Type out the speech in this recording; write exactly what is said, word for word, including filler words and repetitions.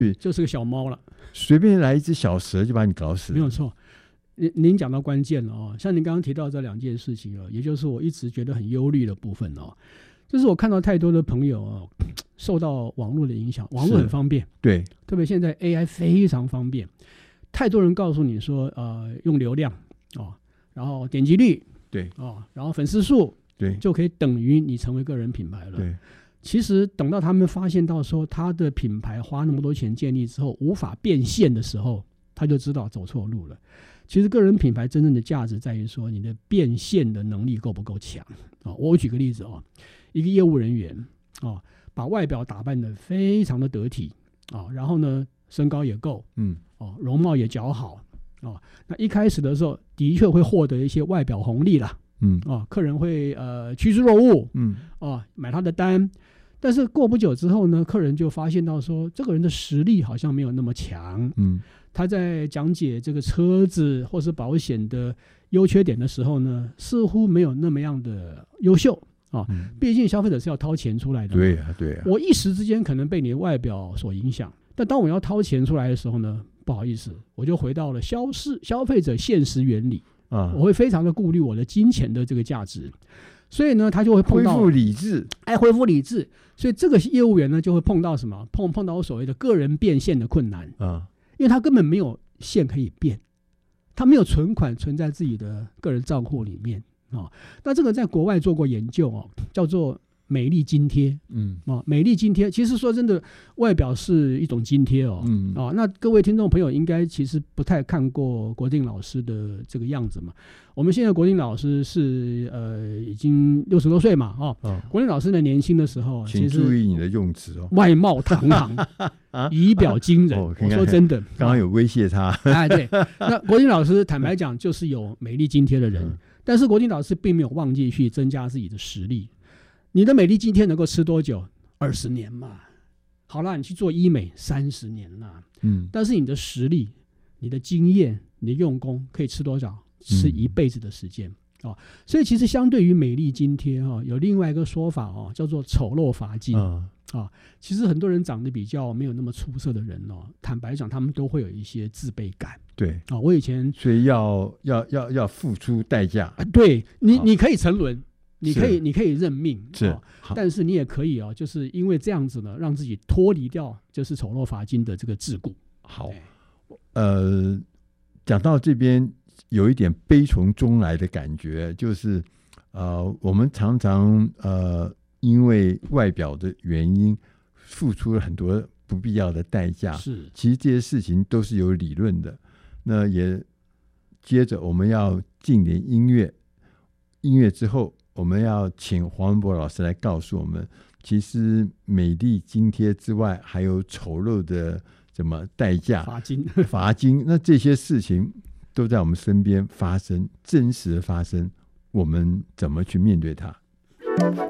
就是个小猫了， 随便来一只小蛇就把你搞死了。 没有错。您您讲到关键了哦，像您刚刚提到这两件事情哦，也就是我一直觉得很忧虑的部分哦，就是我看到太多的朋友哦，受到网络的影响，网络很方便， 对， 特别现在 A I 非常方便，太多人告诉你说呃用流量哦，然后点击率对哦，然后粉丝数对， 就可以等于你成为个人品牌了。 对， 其实等到他们发现到说他的品牌花那么多钱建立之后无法变现的时候，他就知道走错路了。其实个人品牌真正的价值在于说你的变现的能力够不够强啊？我举个例子啊，一个业务人员啊，把外表打扮得非常的得体啊，然后呢身高也够， 嗯， 哦，容貌也姣好啊。那一开始的时候的确会获得一些外表红利啦， 嗯啊，客人会呃趋之若鹜， 嗯啊买他的单。但是过不久之后呢，客人就发现到说，这个人的实力好像没有那么强。 嗯， 他在讲解这个车子或是保险的优缺点的时候呢，似乎没有那么样的优秀啊。 嗯毕竟消费者是要掏钱出来的。 对啊对啊。 我一时之间可能被你的外表所影响，但当我要掏钱出来的时候呢，不好意思，我就回到了消市消费者现实原理啊，我会非常的顾虑我的金钱的这个价值。所以呢，他就会碰到恢复理智， 哎，恢复理智。所以这个业务员呢，就会碰到什么？碰碰到我所谓的个人变现的困难啊， 因为他根本没有线可以变，他没有存款存在自己的个人账户里面啊。那这个在国外做过研究哦，叫做美丽津贴， 嗯啊，美丽津贴其实说真的，外表是一种津贴哦， 嗯啊，那各位听众朋友应该其实不太看过国定老师的这个样子嘛。我们现在国定老师是呃已经六十多岁嘛，哦， 哦， 国定老师呢年轻的时候， 请其实注意你的用词哦， 外貌堂堂，仪表惊人。 哦我说真的， 刚刚有威胁他， 哎，对，那国定老师坦白讲就是有美丽津贴的人， 嗯但是国定老师并没有忘记去增加自己的实力。你的美丽津贴能够吃多久？二十年嘛。好了，你去做医美三十年了， 嗯， 但是你的实力、你的经验、你的用功可以吃多少？吃一辈子的时间。嗯哦、所以其实相对于美丽津贴、哦、有另外一个说法、哦、叫做丑陋罚金、 嗯哦、其实很多人长得比较没有那么出色的人、哦、坦白讲他们都会有一些自卑感。 对、 哦、我以前所以要要要要付出代价、 啊、对你好你可以沉沦，你可以你可以认命， 是、 哦、但是你也可以、哦、就是因为这样子呢让自己脱离掉就是丑陋罚金的这个桎梏。 好，呃讲到这边有一点悲从中来的感觉，就是呃，我们常常呃，因为外表的原因，付出了很多不必要的代价。 是， 其实这些事情都是有理论的。那也接着我们要进点音乐，音乐之后，我们要请黄文博老师来告诉我们，其实美丽津贴之外，还有丑陋的什么代价、 罚金、 罚金。那这些事情都在我们身边发生，真实的发生，我们怎么去面对它？